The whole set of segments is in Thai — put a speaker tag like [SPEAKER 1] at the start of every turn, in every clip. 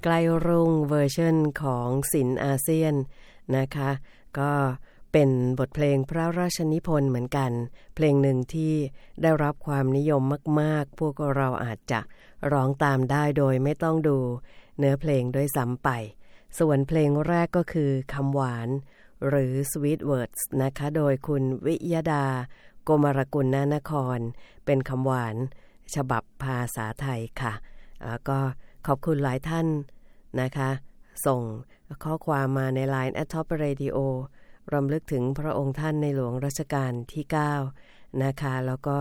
[SPEAKER 1] ใกล้รุ่งเวอร์ชันของศิลป์อาเซียนนะคะก็เป็นบทเพลงพระราชนิพนธ์เหมือนกันเพลงหนึ่งที่ได้รับความนิยมมากๆพวกเราอาจจะร้องตามได้โดยไม่ต้องดูเนื้อเพลงด้วยซ้ำไปส่วนเพลงแรกก็คือคำหวานหรือ Sweet Words นะคะโดยคุณวิยดาโกมารกุลนครเป็นคำหวานฉบับภาษาไทยค่ะก็ขอบคุณหลายท่านนะคะส่งข้อความมาใน LINE @topradio รำลึกถึงพระองค์ท่านในหลวงรัชกาลที่9นะคะแล้วก็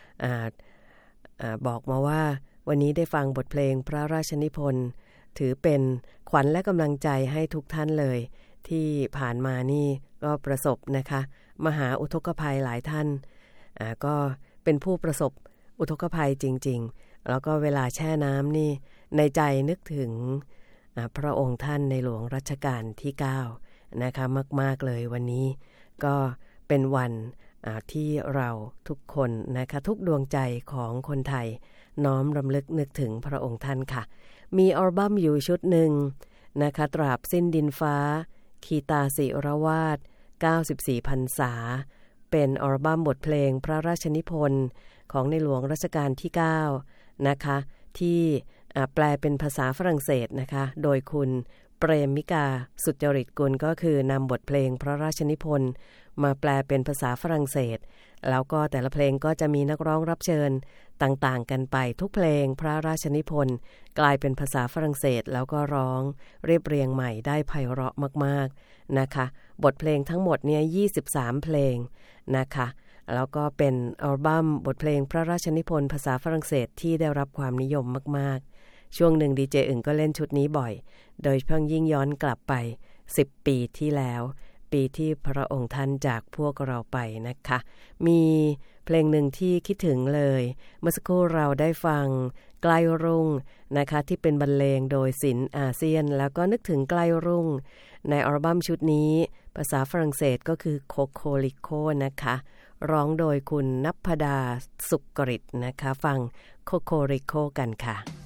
[SPEAKER 1] บอกมาว่าวันนี้ได้ฟังบทเพลงพระราชนิพนธ์ถือเป็นขวัญและกำลังใจให้ทุกท่านเลยที่ผ่านมานี่ก็ประสบนะคะมหาอุทกภัยหลายท่านก็เป็นผู้ประสบอุทกภัยจริงๆแล้วก็เวลาแช่น้ำนี่ในใจนึกถึงพระองค์ท่านในหลวงรัชกาลที่9นะคะมากๆเลยวันนี้ก็เป็นวันที่เราทุกคนนะคะทุกดวงใจของคนไทยน้อมรำลึกนึกถึงพระองค์ท่านค่ะมีอัลบั้มอยู่ชุดหนึ่งนะคะตราบสิ้นดินฟ้าคีตาศิรวาท94พรรษาเป็นอัลบั้มบทเพลงพระราชนิพนธ์ของในหลวงรัชกาลที่9นะคะที่แปลเป็นภาษาฝรั่งเศสนะคะโดยคุณเปรมิกาสุจริตกุลก็คือนำบทเพลงพระราชนิพนธ์มาแปลเป็นภาษาฝรั่งเศสแล้วก็แต่ละเพลงก็จะมีนักร้องรับเชิญต่างๆกันไปทุกเพลงพระราชนิพนธ์กลายเป็นภาษาฝรั่งเศสแล้วก็ร้องเรียบเรียงใหม่ได้ไพเราะมากๆนะคะบทเพลงทั้งหมดเนี่ย23เพลงนะคะแล้วก็เป็นอัลบั้มบทเพลงพระราชนิพนธ์ภาษาฝรั่งเศสที่ได้รับความนิยมมากๆช่วงหนึ่งดีเจอึ่งก็เล่นชุดนี้บ่อยโดยเฉพาะยิ่งย้อนกลับไป10ปีที่แล้วปีที่พระองค์ท่านจากพวกเราไปนะคะมีเพลงหนึ่งที่คิดถึงเลยเมื่อสักครู่เราได้ฟังใกล้รุ่งนะคะที่เป็นบรรเลงโดยศิลป์อาเซียนแล้วก็นึกถึงใกล้รุ่งในอัลบั้มชุดนี้ภาษาฝรั่งเศสก็คือโคโคลิโคนะคะร้องโดยคุณณัพดาสุกฤตนะคะฟังโคโคริโคกันค่ะ